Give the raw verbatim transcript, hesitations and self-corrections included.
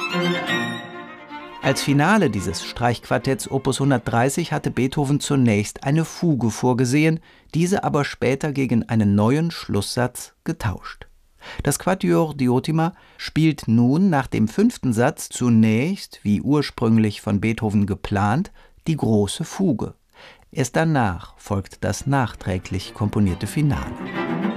Als Finale dieses Streichquartetts Opus hundertdreißig hatte Beethoven zunächst eine Fuge vorgesehen, diese aber später gegen einen neuen Schlusssatz getauscht. Das Quatuor Diotima spielt nun nach dem fünften Satz zunächst, wie ursprünglich von Beethoven geplant, die große Fuge. Erst danach folgt das nachträglich komponierte Finale.